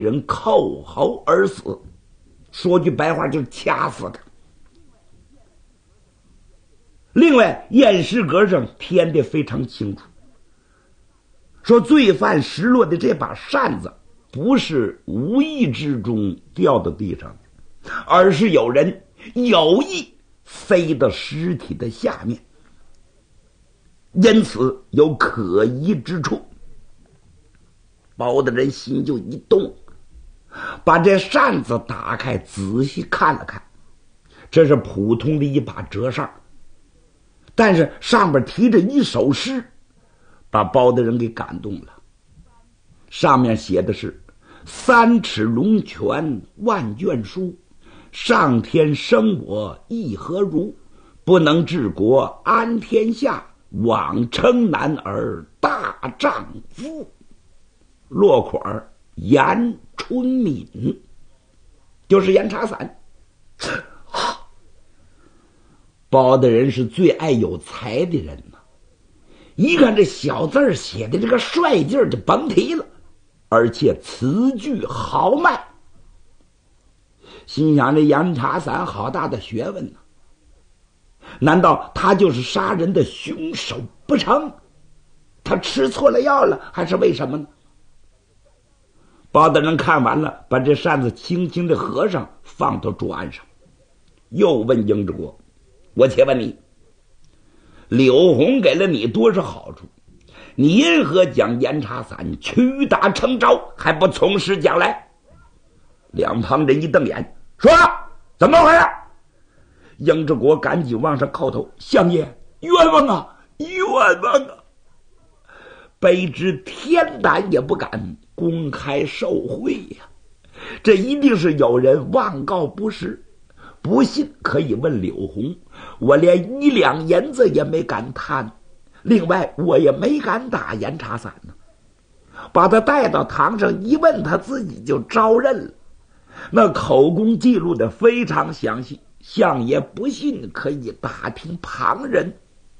人扣喉而死，说句白话就是掐死他。另外，验尸格上填得非常清楚，说罪犯失落的这把扇子不是无意之中掉到地上的，而是有人有意塞到尸体的下面，因此有可疑之处。包大人心就一动，把这扇子打开仔细看了看，这是普通的一把折扇，但是上边提着一首诗，把包大人给感动了。上面写的是三尺龙泉万卷书，上天生我亦何如，不能治国安天下，枉称男儿大丈夫。落款严春敏，就是严茶伞。包大人是最爱有才的人呐，一看这小字写的这个帅劲儿就甭提了，而且词句豪迈，心想这严茶伞好大的学问呢，难道他就是杀人的凶手不成？他吃错了药了还是为什么呢？包大人看完了，把这扇子轻轻的合上，放到桌案上，又问英之国：我且问你，柳红给了你多少好处？你因何将严茶伞屈打成招，还不从实讲来？两旁人一瞪眼，说怎么回事？英之国赶紧往上叩头：相爷冤枉啊，冤枉啊！卑职天胆也不敢公开受贿呀，这一定是有人妄告不实，不信可以问柳红，我连1两银子也没敢贪，另外我也没敢打严茶伞呢。把他带到堂上一问，他自己就招认了，那口供记录的非常详细，相爷不信可以打听旁人。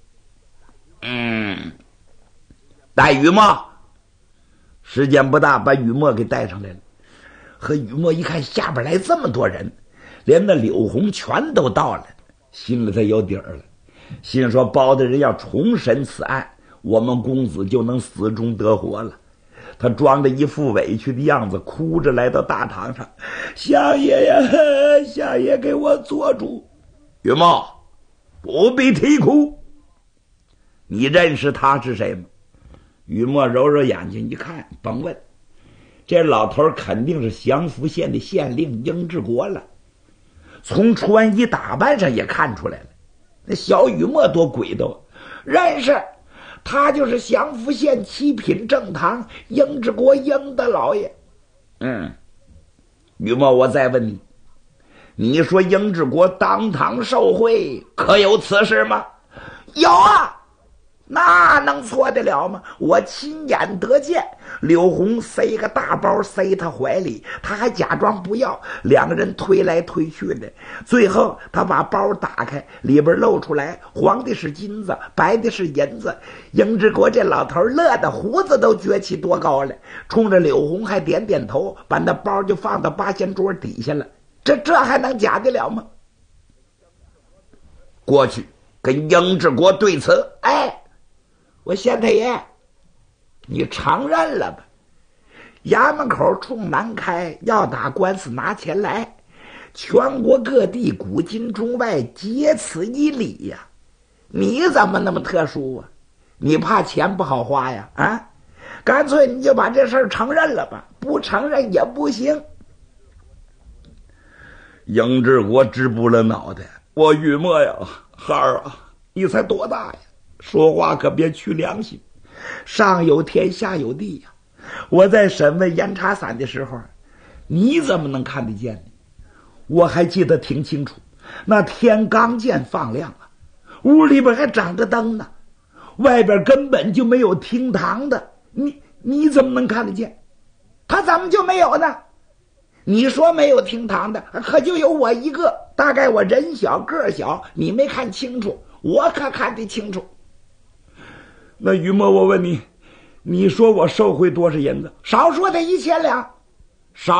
带雨墨，时间不大，把雨墨给带上来了。和雨墨一看下边来这么多人，连那柳红全都到了，心里他有底儿了，心说包大人要重审此案，我们公子就能死中得活了。他装着一副委屈的样子，哭着来到大堂上：相爷呀，相爷给我做主。雨墨，不必啼哭，你认识他是谁吗？雨墨揉揉眼睛一看，甭问，这老头肯定是祥符县的县令英之国了，从穿衣打扮上也看出来了。那小雨墨多鬼斗，认识，他就是祥符县7品正堂英之国英大老爷。雨墨，我再问你，你说英之国当堂受贿，可有此事吗？有啊，那能错得了吗？我亲眼得见，柳红塞个大包塞他怀里，他还假装不要，两个人推来推去的，最后他把包打开，里边露出来黄的是金子，白的是银子。英之国这老头乐得胡子都撅起多高了，冲着柳红还点点头，把那包就放到八仙桌底下了。这还能假得了吗？过去跟英之国对词，我县太爷，你承认了吧？衙门口冲南开，要打官司拿钱来，全国各地古今中外皆此一理呀。你怎么那么特殊啊？你怕钱不好花呀？干脆你就把这事儿承认了吧，不承认也不行。英之国直不了脑袋，我雨墨呀，孩儿啊，你才多大呀？说话可别去良心，上有天下有地呀。我在审问严茶伞的时候，你怎么能看得见呢？我还记得挺清楚，那天刚见放亮啊，屋里边还长着灯呢，外边根本就没有厅堂的，你怎么能看得见？他怎么就没有呢？你说没有厅堂的，可就有我一个，大概我人小个小，你没看清楚，我可看得清楚。那于墨，我问你，你说我受贿多少银子？少说的1000两。